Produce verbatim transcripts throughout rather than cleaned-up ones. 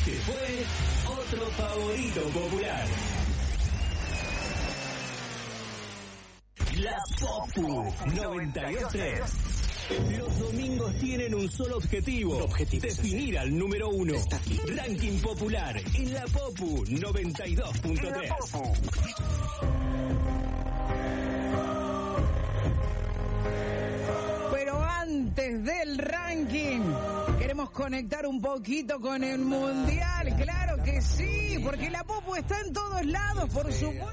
Este fue otro favorito popular. La Popu noventa y dos punto tres. Los domingos tienen un solo objetivo. objetivo definir al número uno. Ranking popular en la Popu noventa y dos punto tres. Pero antes del ranking, queremos conectar un poquito con el Mundial. Claro que sí, porque la Popu está en todos lados, por supuesto.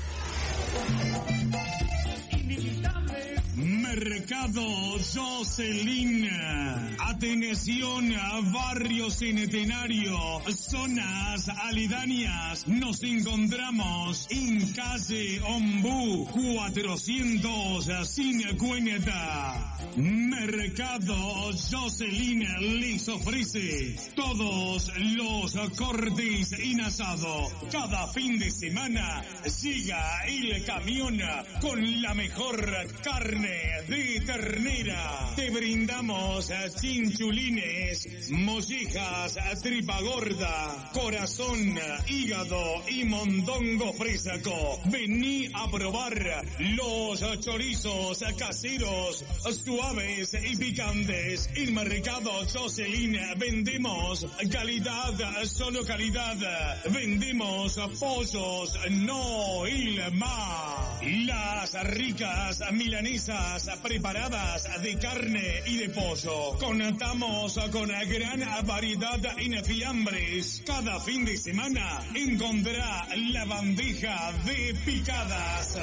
Mercado Jocelyn, atención a Barrio Centenario, zonas aledañas. Nos encontramos en calle Ombú cuatrocientos cincuenta. Mercado Jocelyn les ofrece todos los cortes en asado. Cada fin de semana llega el camión con la mejor carne de ternera. Te brindamos chinchulines, mollejas, tripa gorda, corazón, hígado y mondongo fresco. Vení a probar los chorizos caseros, suaves y picantes. En Mercado Jocelyn vendemos calidad, solo calidad. Vendemos pollos, no il más. Las ricas milanesas preparadas de carne y de pollo. Contamos con gran variedad en fiambres. Cada fin de semana encontrará la bandeja de picadas.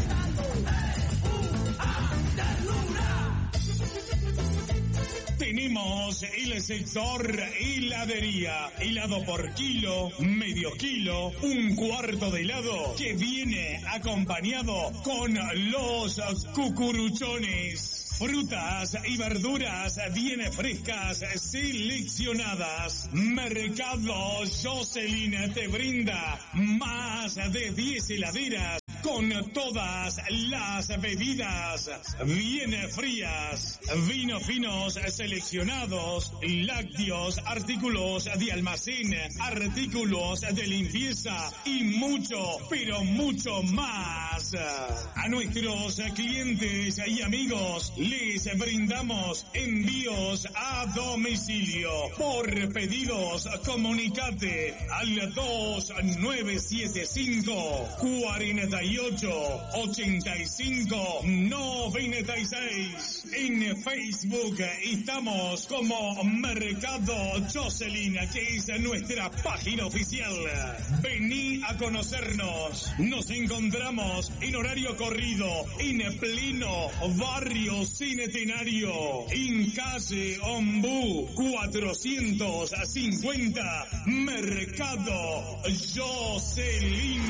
Tenemos el sector heladería. Helado por kilo, medio kilo, un cuarto de helado que viene acompañado con los cucuruchones. Frutas y verduras bien frescas, seleccionadas. Mercado Jocelyn te brinda más de diez heladeras con todas las bebidas bien frías, vinos finos seleccionados, lácteos, artículos de almacén, artículos de limpieza y mucho, pero mucho más. A nuestros clientes y amigos les brindamos envíos a domicilio. Por pedidos, comunicate al dos nueve siete cinco cuarenta y ocho ochenta y cinco noventa y seis. En Facebook estamos como Mercado Jocelyn, que es nuestra página oficial. Vení a conocernos. Nos encontramos en horario corrido en pleno Barrio Centenario, en calle Ombú cuatrocientos cincuenta. Mercado Jocelyn.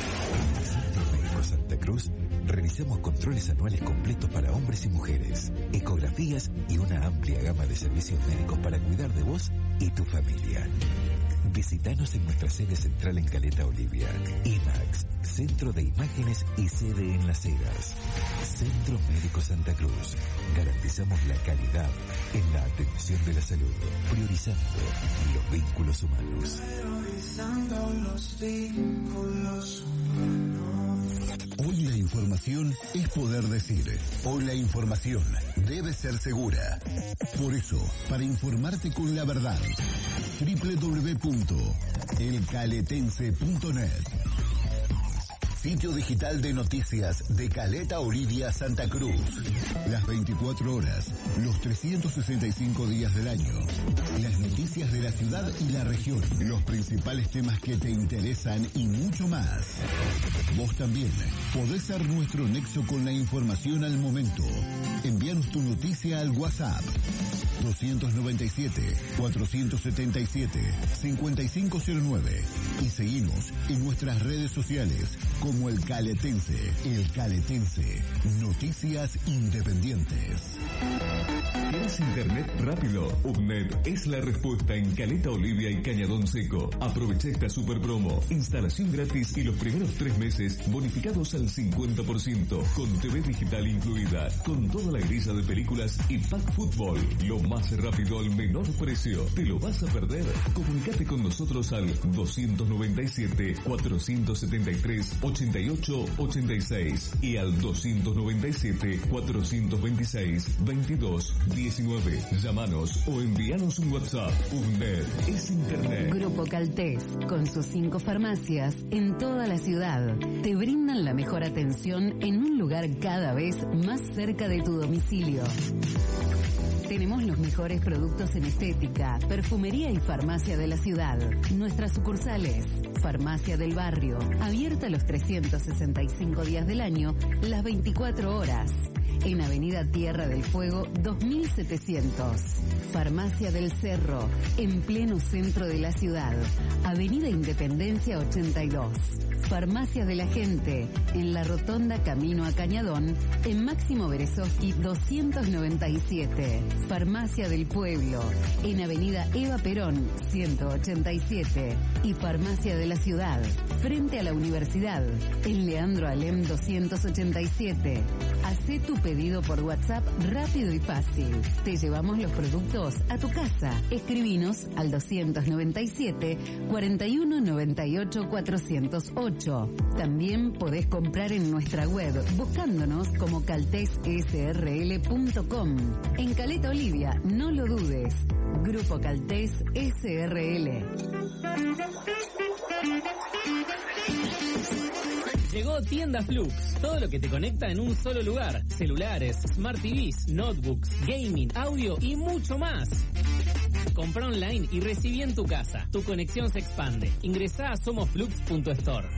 Santa Cruz, realizamos controles anuales completos para hombres y mujeres, ecografías y una amplia gama de servicios médicos para cuidar de vos y tu familia. Visítanos en nuestra sede central en Caleta Olivia. IMAX, Centro de Imágenes y sede en Las Heras. Centro Médico Santa Cruz. Garantizamos la calidad en la atención de la salud, priorizando los vínculos humanos. Priorizando los vínculos humanos. Hoy la información es poder decir. Hoy la información debe ser segura. Por eso, para informarte con la verdad, doble u doble u doble u punto el caletense punto net. Sitio digital de noticias de Caleta Olivia, Santa Cruz. Las veinticuatro horas, los trescientos sesenta y cinco días del año. Las noticias de la ciudad y la región. Los principales temas que te interesan y mucho más. Vos también podés ser nuestro nexo con la información al momento. Envíanos tu noticia al WhatsApp. dos noventa y siete, cuatrocientos setenta y siete, cincuenta y cinco cero nueve. Y seguimos en nuestras redes sociales como El Caletense. El Caletense. Noticias independientes. ¿Tienes internet rápido? UPNET es la respuesta en Caleta Olivia y Cañadón Seco. Aprovecha esta super promo. Instalación gratis y los primeros tres meses bonificados al cincuenta por ciento. Con T V digital incluida. Con toda la grilla de películas y pack fútbol. Lo más rápido al menor precio. ¿Te lo vas a perder? Comunicate con nosotros al doscientos noventa y siete, cuatrocientos setenta y tres, ochenta y ocho ochenta y seis y al doscientos noventa y siete, cuatrocientos veintiséis, veintidós diecinueve. Llámanos o envíanos un WhatsApp. UNED es Internet. Grupo Caltés, con sus cinco farmacias en toda la ciudad, te brindan la mejor atención en un lugar cada vez más cerca de tu domicilio. Tenemos los mejores productos en estética, perfumería y farmacia de la ciudad. Nuestras sucursales: Farmacia del Barrio, abierta los trescientos sesenta y cinco días del año, las veinticuatro horas. En Avenida Tierra del Fuego dos mil setecientos. Farmacia del Cerro, en pleno centro de la ciudad. Avenida Independencia ochenta y dos. Farmacia de la Gente, en la Rotonda Camino a Cañadón, en Máximo Berezovsky doscientos noventa y siete. Farmacia del Pueblo, en Avenida Eva Perón ciento ochenta y siete. Y Farmacia de la Ciudad, frente a la Universidad, en Leandro Alem doscientos ochenta y siete. Hacé tu pedido por WhatsApp rápido y fácil. Te llevamos los productos a tu casa. Escribinos al doscientos noventa y siete, cuarenta y uno noventa y ocho, cuatrocientos ocho. También podés comprar en nuestra web buscándonos como caltés s r l punto com. En Caleta Olivia, no lo dudes. Grupo Caltés S R L. Llegó Tienda Flux, todo lo que te conecta en un solo lugar. Celulares, Smart T Vs, notebooks, gaming, audio y mucho más. Compra online y recibí en tu casa. Tu conexión se expande. Ingresá a somosflux punto store.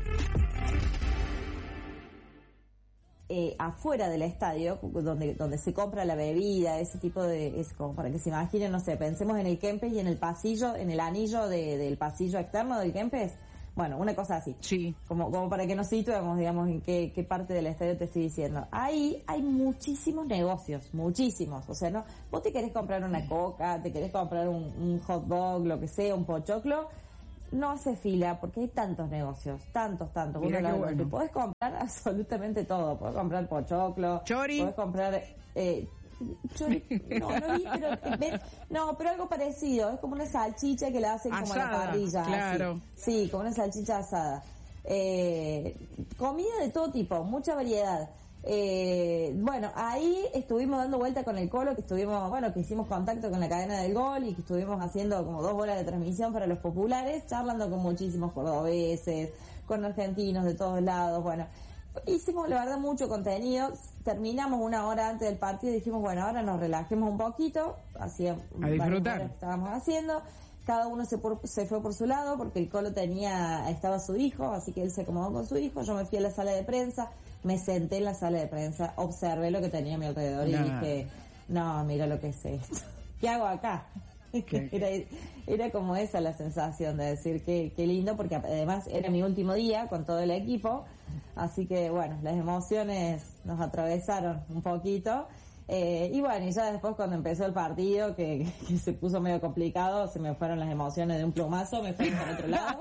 Eh, afuera del estadio, donde donde se compra la bebida, ese tipo de... Es como para que se imaginen, no sé, pensemos en el Kempes y en el pasillo, en el anillo de, del pasillo externo del Kempes. Bueno, una cosa así. Sí. Como, como para que nos situemos, digamos, en qué, qué parte del estadio te estoy diciendo. Ahí hay muchísimos negocios, muchísimos. O sea, no, vos te querés comprar una coca, te querés comprar un, un hot dog, lo que sea, un pochoclo, no hace fila porque hay tantos negocios, tantos, tantos. Mira Uno qué la, bueno. Te podés comprar absolutamente todo. Podés comprar pochoclo, Chori. podés comprar... Eh, Chori, no, no vi, pero ven, no, pero algo parecido, es como una salchicha que la hacen como a la Asada, parrilla, claro. así. Sí, como una salchicha asada. Eh, comida de todo tipo, mucha variedad. Eh, bueno, ahí estuvimos dando vuelta con el Colo, que estuvimos, bueno, que hicimos contacto con la cadena del Gol y que estuvimos haciendo como dos horas de transmisión para los populares, charlando con muchísimos cordobeses, con argentinos de todos lados, bueno. Hicimos, la verdad, mucho contenido. Terminamos una hora antes del partido y dijimos, bueno, ahora nos relajemos un poquito. Hacía a disfrutar. Horas que estábamos haciendo. Cada uno se, por, se fue por su lado porque el Colo tenía, estaba su hijo, así que él se acomodó con su hijo. Yo me fui a la sala de prensa, me senté en la sala de prensa, observé lo que tenía a mi alrededor nah. y dije, no, mira lo que es esto. ¿Qué hago acá? Era, era como esa la sensación de decir que qué lindo, porque además era mi último día con todo el equipo, así que bueno, las emociones nos atravesaron un poquito, eh, y bueno, y ya después cuando empezó el partido, que, que se puso medio complicado, se me fueron las emociones de un plumazo, me fui para otro lado.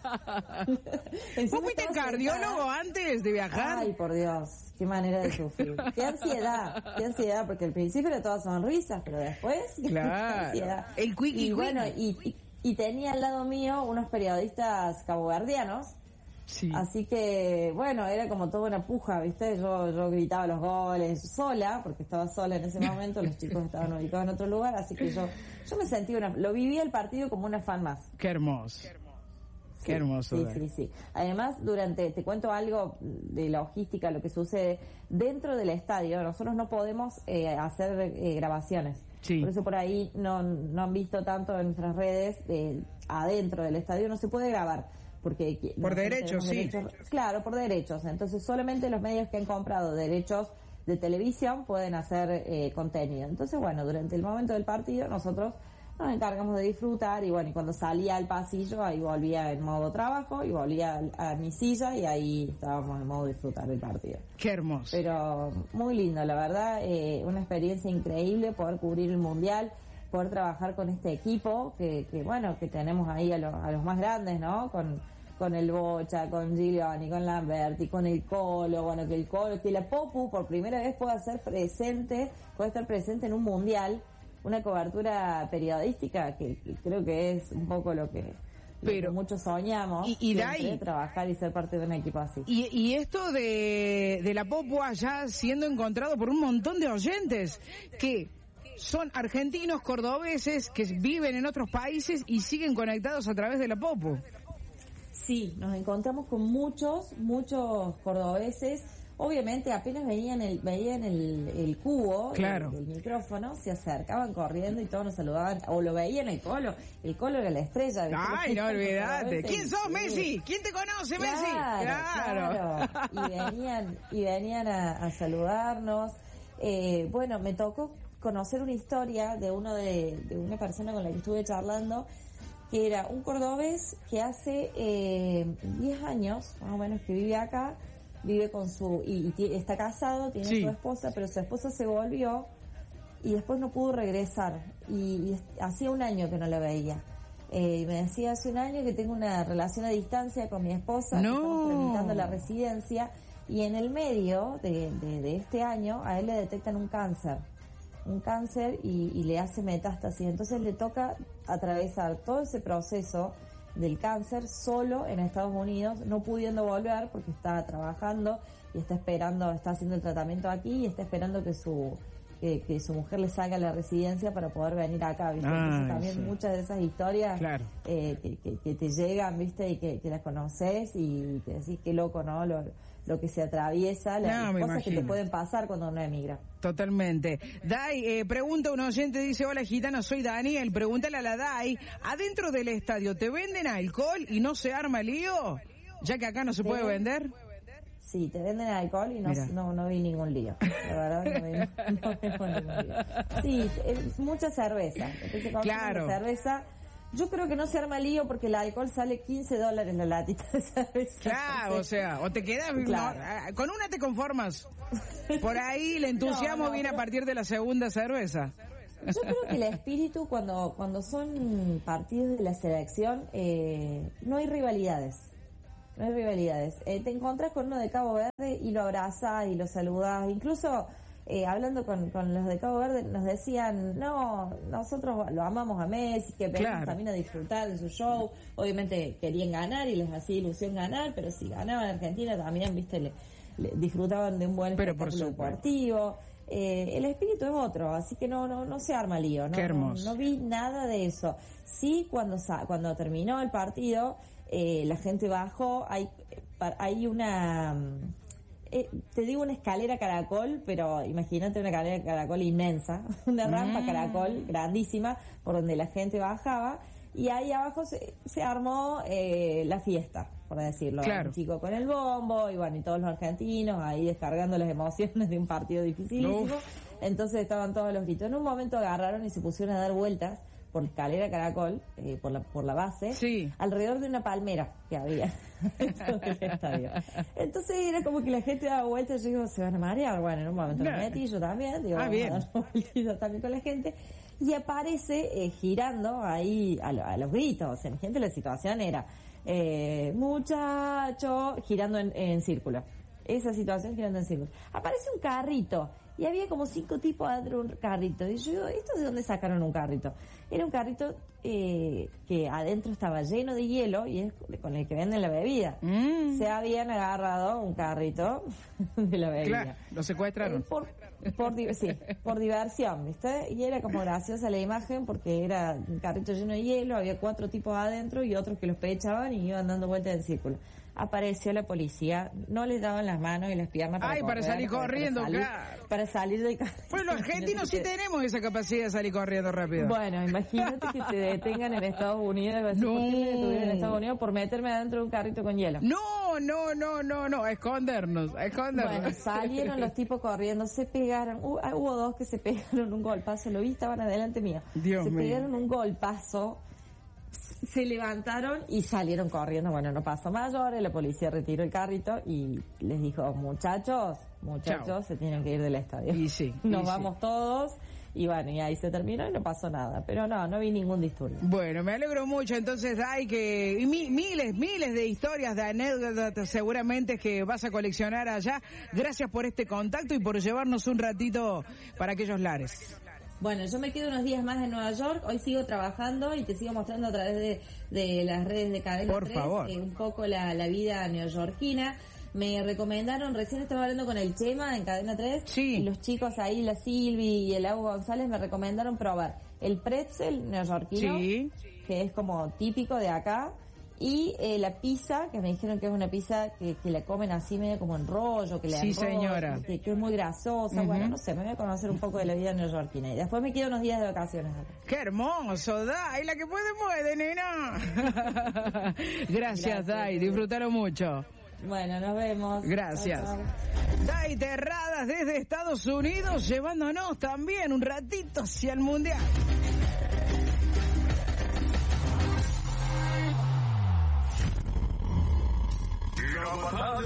¿Vos fuiste cardiólogo antes de viajar? Ay, por Dios, qué manera de sufrir. Qué ansiedad, qué ansiedad, porque al principio era todas sonrisas, pero después... Claro. Qué ansiedad. El quickie, y bueno, y, y, y tenía al lado mío unos periodistas caboverdianos. Sí. Así que, bueno, era como toda una puja, ¿viste? Yo yo gritaba los goles sola, porque estaba sola en ese momento, los chicos estaban ubicados en otro lugar, así que yo yo me sentí una... Lo vivía el partido como una fan más. Qué hermoso. Sí, Qué hermoso. Sí, sí, sí. Además, durante, te cuento algo de logística, lo que sucede dentro del estadio, nosotros no podemos eh, hacer eh, grabaciones. Sí. Por eso por ahí no, no han visto tanto en nuestras redes, eh, adentro del estadio no se puede grabar. Porque por derechos, sí. Derechos, claro, por derechos. Entonces, solamente los medios que han comprado derechos de televisión pueden hacer eh, contenido. Entonces, bueno, durante el momento del partido nosotros nos encargamos de disfrutar y bueno, y cuando salía al pasillo ahí volvía en modo trabajo y volvía a, a mi silla y ahí estábamos en modo disfrutar del partido. Qué hermoso. Pero muy lindo, la verdad, eh, una experiencia increíble poder cubrir el Mundial, poder trabajar con este equipo que, que bueno, que tenemos ahí a, lo, a los más grandes, ¿no? Con con el Bocha, con Giglioni, con Lamberti, con el Colo, bueno, que el Colo, que la Popu por primera vez pueda ser presente, puede estar presente en un Mundial, una cobertura periodística que, que creo que es un poco lo que, Pero, lo que muchos soñamos, y, y Dai, trabajar y ser parte de un equipo así. Y, y esto de, de la Popu allá siendo encontrado por un montón de oyentes que son argentinos, cordobeses, que viven en otros países y siguen conectados a través de la Popu. Sí, nos encontramos con muchos, muchos cordobeses. Obviamente apenas veían el veían el, el cubo claro. del micrófono, se acercaban corriendo y todos nos saludaban, o lo veían el Colo, el Colo era la estrella. Ay, no olvidate. ¿Quién sos, Messi? ¿Quién te conoce, Messi? Claro, claro. Y venían, y venían a, a saludarnos. Eh, bueno, me tocó conocer una historia de uno de, de una persona con la que estuve charlando, que era un cordobés que hace eh, diez años, más o menos, que vive acá, vive con su, y, y está casado, tiene sí. su esposa, pero su esposa se volvió y después no pudo regresar, y, y hacía un año que no la veía. Eh, y me decía, hace un año que tengo una relación a distancia con mi esposa, no. que estamos tramitando la residencia, y en el medio de, de, de este año a él le detectan un cáncer. un cáncer y, y le hace metástasis, entonces le toca atravesar todo ese proceso del cáncer solo en Estados Unidos, no pudiendo volver porque está trabajando y está esperando, está haciendo el tratamiento aquí y está esperando que su que, que su mujer le salga la residencia para poder venir acá, ¿viste? Ay, entonces también sí. muchas de esas historias claro. eh, que, que, que te llegan, ¿viste? Y que, que las conoces y te decís qué loco, ¿no? Lo, lo que se atraviesa, las no, cosas que te pueden pasar cuando uno emigra. Totalmente. Dai, eh, pregunta un oyente, dice, hola gitana, soy Daniel, pregúntale a la Dai, ¿adentro del estadio te venden alcohol y no se arma lío? Ya que acá no se puede vender. Sí, te venden alcohol y no, no no vi ningún lío. La verdad no vi, no vi ningún lío. Sí, es mucha cerveza. Entonces, claro. cerveza, yo creo que no se arma lío porque el alcohol sale quince dólares la latita de cerveza. Claro, o sea, o te quedas, claro. no, con una te conformas. Por ahí el entusiasmo no, no, viene pero... a partir de la segunda cerveza. Yo creo que el espíritu cuando cuando son partidos de la selección, eh, no hay rivalidades. No hay rivalidades. Eh, te encontrás con uno de Cabo Verde y lo abrazás y lo saludás. Incluso eh, hablando con, con los de Cabo Verde nos decían, no, nosotros lo amamos a Messi, que venimos claro. también a disfrutar de su show. Obviamente querían ganar y les hacía ilusión ganar, pero si ganaban Argentina también, viste, le, le disfrutaban de un buen pero espectáculo deportivo. Eh, el espíritu es otro, así que no no no se arma lío. No, Qué hermoso. No, no vi nada de eso. Sí, cuando cuando terminó el partido, Eh, la gente bajó, hay hay una, eh, te digo una escalera caracol, pero imagínate una escalera caracol inmensa, una rampa mm. caracol grandísima por donde la gente bajaba y ahí abajo se, se armó eh, la fiesta, por decirlo. Claro. Un chico con el bombo y bueno, y todos los argentinos ahí descargando las emociones de un partido dificilísimo. Uf. Entonces estaban todos los gritos. En un momento agarraron y se pusieron a dar vueltas por escalera caracol, eh, por la por la base, sí. alrededor de una palmera que había dentro del estadio. Entonces era como que la gente daba vueltas, yo digo, se van a marear. Bueno, en un momento me metí yo también, digo, ah, vamos bien. a dar una vueltita también con la gente, y aparece eh, girando ahí a, lo, a los gritos. O sea, la gente, la situación era eh, muchacho girando en, en círculo. Esa situación girando en círculo. Aparece un carrito. Y había como cinco tipos adentro de un carrito. Y yo digo, ¿esto de dónde sacaron un carrito? Era un carrito eh, que adentro estaba lleno de hielo y es con el que venden la bebida. Mm. Se habían agarrado un carrito de la bebida. Claro, lo secuestraron. Eh, por, por, sí, por diversión, ¿viste? Y era como graciosa la imagen porque era un carrito lleno de hielo, había cuatro tipos adentro y otros que los pechaban y iban dando vueltas en círculo. apareció la policía, no les daban las manos y las piernas para Ay, correr, para salir corriendo, para salir, claro. Para salir del carril. Pues los argentinos sí tenemos esa capacidad de salir corriendo rápido. Bueno, imagínate que te detengan en Estados Unidos. No. ¿Por qué me detuvieron en Estados Unidos? Por meterme adentro de un carrito con hielo. No, no, no, no, no, a escondernos, a escondernos. Bueno, salieron los tipos corriendo, se pegaron, hubo, hubo dos que se pegaron un golpazo, lo vi, estaban adelante mío. Dios se mío. pegaron un golpazo, se levantaron y salieron corriendo. Bueno, no pasó mayores, la policía retiró el carrito y les dijo, muchachos, muchachos, Chao. se tienen que ir del estadio. Y sí, Nos y vamos sí. todos. Y bueno, y ahí se terminó y no pasó nada. Pero no, no vi ningún disturbio. Bueno, me alegro mucho. Entonces hay que... Y mi, miles, miles de historias, de anécdotas seguramente que vas a coleccionar allá. Gracias por este contacto y por llevarnos un ratito para aquellos lares. Bueno, yo me quedo unos días más en Nueva York. Hoy sigo trabajando y te sigo mostrando a través de, de las redes de Cadena Por tres, favor. eh, un poco la, la vida neoyorquina. Me recomendaron, recién estaba hablando con el Chema en Cadena tres, sí. y los chicos ahí, la Silvi y el Hugo González, me recomendaron probar el pretzel neoyorquino, Sí. que es como típico de acá, y eh, la pizza, que me dijeron que es una pizza que, que la comen así medio como en rollo, que le Sí, enrollan, señora. Que, que es muy grasosa. Ujú. Bueno, no sé, me voy a conocer un poco de la vida neoyorquina. Y después me quedo unos días de vacaciones acá. ¡Qué hermoso, Dai! La que puede, puede, nena. Gracias, Gracias, Dai. Lulu. Disfrútalo mucho. Bueno, nos vemos. Gracias. Chau, chau. Dai Terradas desde Estados Unidos, llevándonos también un ratito hacia el Mundial.